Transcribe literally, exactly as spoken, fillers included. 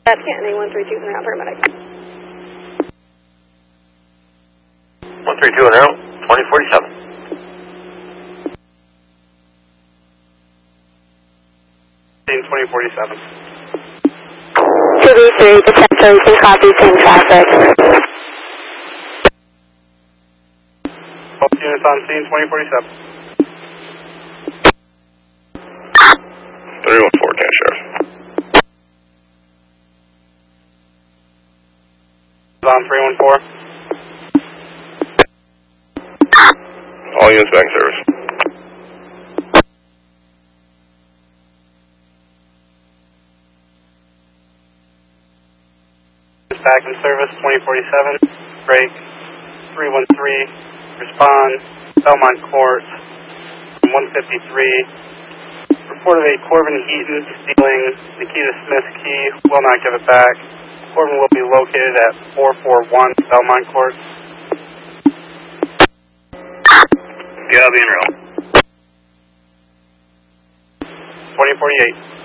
That's Canton A one three two, and out paramedic. one three two and out, twenty forty-seven. twenty forty-seven. two B three, the ten thirty-two, copy, same traffic. Both units on scene, twenty forty-seven. three one four, County Sheriff. On three one four. All units back in service. Back in service, twenty forty-seven. Break, three one three. Respond, Belmont Court, one fifty-three. Report of a Corbin Heaton stealing Nikita Smith's key. Will not give it back. Corbin will be located at four four one Belmont Court. Yeah, I'll be in route. twenty forty-eight.